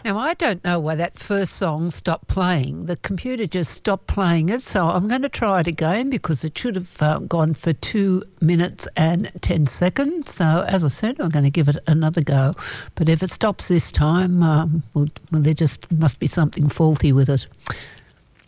Now, I don't know why that first song stopped playing. The computer just stopped playing it, so I'm going to try it again because it should have gone for 2 minutes and 10 seconds. So, as I said, I'm going to give it another go. But if it stops this time, well, there just must be something faulty with it.